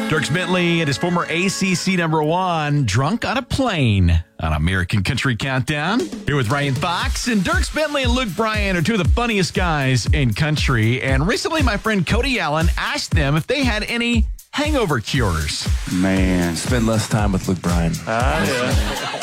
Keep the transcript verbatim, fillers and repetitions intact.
Dierks Bentley and his former A C C number one, Drunk on a Plane on American Country Countdown. Here with Ryan Fox, and Dierks Bentley and Luke Bryan are two of the funniest guys in country. And recently my friend Cody Allen asked them if they had any hangover cures. Man, spend less time with Luke Bryan. Ah, yeah.